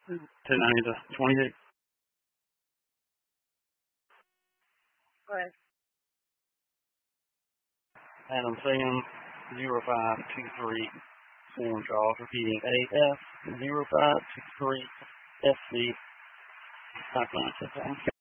1090 to 28. Go ahead. Adam Sam 0523 Form Charles repeating AF 0523 FC. Pipeline.